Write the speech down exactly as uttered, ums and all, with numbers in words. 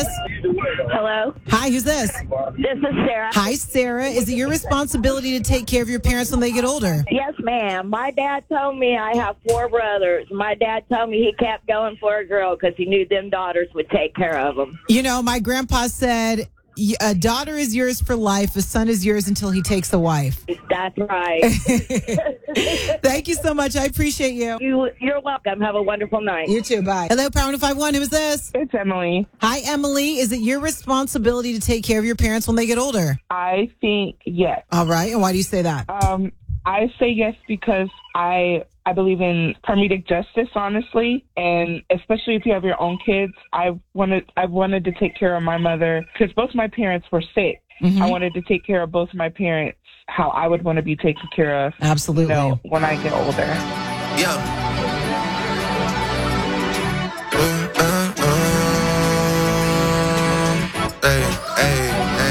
Hello? Hi, who's this? This is Sarah. Hi, Sarah. Is it your responsibility to take care of your parents when they get older? Yes, ma'am. My dad told me I have four brothers. My dad told me he kept going for a girl because he knew them daughters would take care of them. You know, my grandpa said, a daughter is yours for life, a son is yours until he takes a wife. That's right. Thank you so much. I appreciate you. you. You're welcome. Have a wonderful night. You too. Bye. Hello, Power five one. Who is this? It's Emily. Hi, Emily. Is it your responsibility to take care of your parents when they get older? I think yes. All right. And why do you say that? Um, I say yes because I I believe in comedic justice, honestly, and especially if you have your own kids. I wanted I wanted to take care of my mother because both my parents were sick. Mm-hmm. I wanted to take care of both my parents how I would want to be taken care of. Absolutely. You know, when I get older. Yeah. Uh, uh, uh. Hey, hey, hey.